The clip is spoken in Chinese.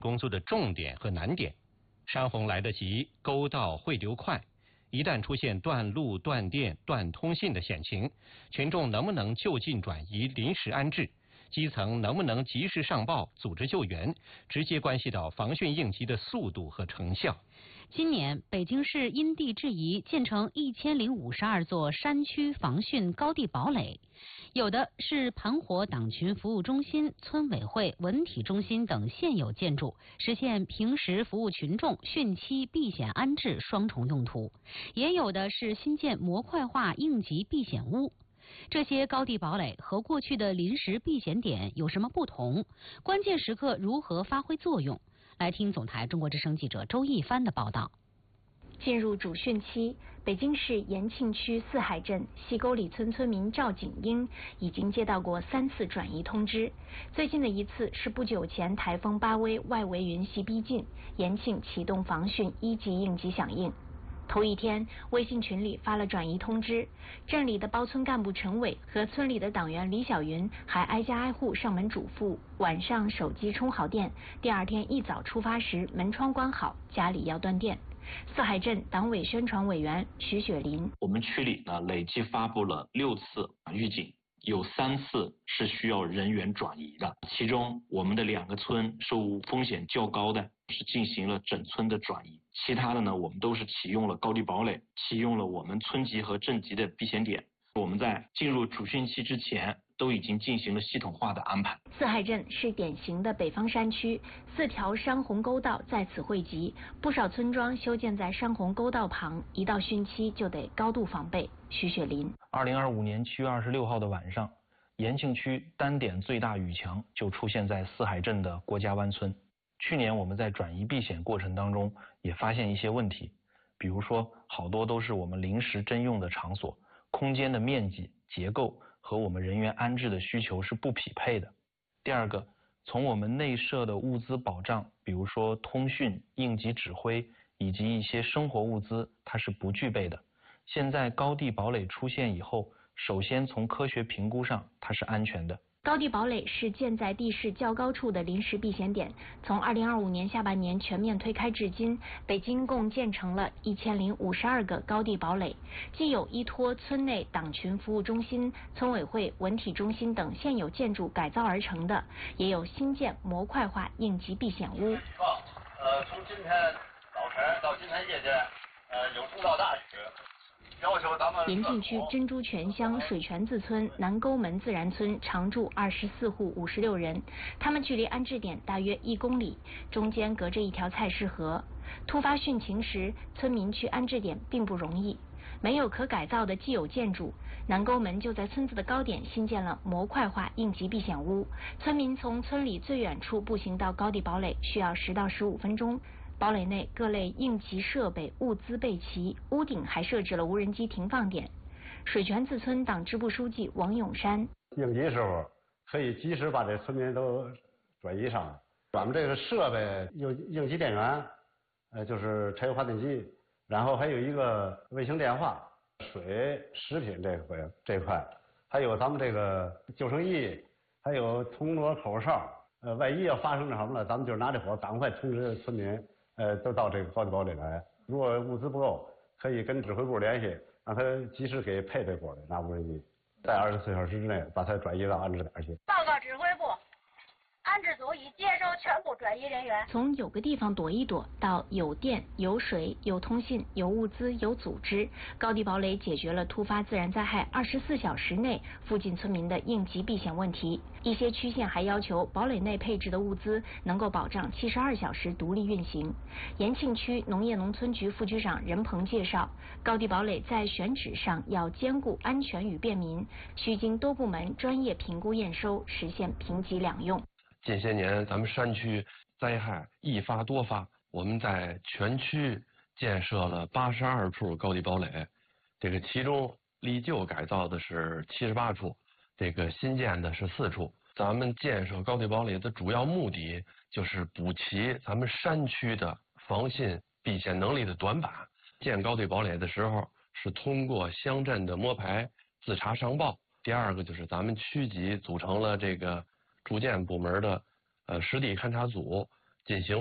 工作的重点和难点。山洪来得急，沟道汇流快，一旦出现断路、断电、断通信的险情，群众能不能就近转移、临时安置？基层能不能及时上报、组织救援，直接关系到防汛应急的速度和成效。 今年，北京市因地制宜建成1052座山区防汛高地堡垒，有的是盘活党群服务中心、村委会、文体中心等现有建筑，实现平时服务群众、汛期避险安置双重用途；也有的是新建模块化应急避险屋。这些高地堡垒和过去的临时避险点有什么不同？关键时刻如何发挥作用？来听总台中国之声记者周一帆的报道。 进入主汛期，北京市延庆区四海镇西沟里村村民赵景英已经接到过3次转移通知。最近的一次是不久前台风巴威外围云系逼近，延庆启动防汛1级应急响应。头一天，微信群里发了转移通知，镇里的包村干部陈伟和村里的党员李小云还挨家挨户上门嘱咐，晚上手机充好电，第二天一早出发时门窗关好，家里要断电。四海镇党委宣传委员徐雪林： 我们区里呢累计发布了6次预警，有3次是需要人员转移的，其中我们的2个村受风险较高的是进行了整村的转移，其他的呢我们都是启用了高地堡垒，启用了我们村级和镇级的避险点。我们在进入主汛期之前都已经进行了系统化的安排。 四海镇是典型的北方山区，4条山洪沟道在此汇集，不少村庄修建在山洪沟道旁，一到汛期就得高度防备。徐雪林 ：2025年7月26号的晚上，延庆区单点最大雨强就出现在四海镇的郭家湾村。去年我们在转移避险过程当中也发现一些问题，比如说好多都是我们临时征用的场所，空间的面积、结构和我们人员安置的需求是不匹配的。第二个，从我们内设的物资保障，比如说通讯、应急指挥以及一些生活物资，它是不具备的。现在高地堡垒出现以后，首先从科学评估上，它是安全的。 高地堡垒是建在地势较高处的临时避险点，从2025年下半年全面推开至今，北京共建成了1052个高地堡垒，既有依托村内党群服务中心、村委会、文体中心等现有建筑改造而成的，也有新建模块化应急避险屋。 从今天早晨到今天夜间，有中到大雨。 延庆区珍珠泉乡水泉子村南沟门自然村常住24户56人，他们距离安置点大约1公里，中间隔着一条菜市河。突发汛情时，村民去安置点并不容易，没有可改造的既有建筑，南沟门就在村子的高点新建了模块化应急避险屋，村民从村里最远处步行到高地堡垒需要10到15分钟。堡垒内各类应急设备物资备齐，屋顶还设置了无人机停放点。水泉子村党支部书记王永山： 应急时候可以及时把这村民都转移上来。咱们这个设备有应急电源，就是柴油发电机，然后还有一个卫星电话、水、食品这块，还有咱们这个救生衣，还有铜锣口哨。万一要发生什么了，咱们就拿这火赶快通知村民。都到这个高地堡垒来。如果物资不够，可以跟指挥部联系，让他及时给配过来，拿无人机，在24小时之内把它转移到安置点去。 报告指挥部，安置组已接收全部转移人员。 从有个地方躲一躲到有电、有水、有通信、有物资、有组织，高地堡垒解决了突发自然灾害24小时内附近村民的应急避险问题。一些区县还要求堡垒内配置的物资能够保障72小时独立运行。延庆区农业农村局副局长任鹏介绍，高地堡垒在选址上要兼顾安全与便民，需经多部门专业评估验收，实现平级两用。 近些年咱们山区灾害易发多发，我们在全区建设了82处高地堡垒，这个其中历旧改造的是78处，这个新建的是4处。咱们建设高地堡垒的主要目的就是补齐咱们山区的防汛避险能力的短板。建高地堡垒的时候是通过乡镇的摸排自查上报。第二个就是咱们区级组成了这个住建部门的实地勘察组， 进行